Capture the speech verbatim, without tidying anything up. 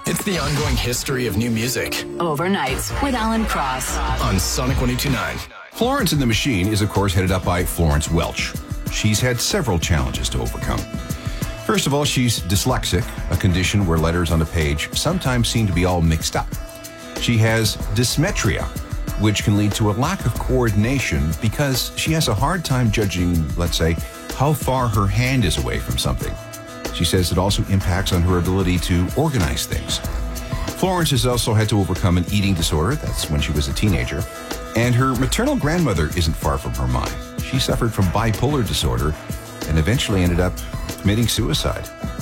It's the ongoing history of new music. Overnights with Alan Cross. On Sonic one oh two point nine. Florence and the Machine is, of course, headed up by Florence Welch. She's had several challenges to overcome. First of all, she's dyslexic, a condition where letters on a page sometimes seem to be all mixed up. She has dysmetria, which can lead to a lack of coordination because she has a hard time judging, let's say, how far her hand is away from something. She says it also impacts on her ability to organize things. Florence has also had to overcome an eating disorder, that's when she was a teenager, and her maternal grandmother isn't far from her mind. She suffered from bipolar disorder and eventually ended up committing suicide.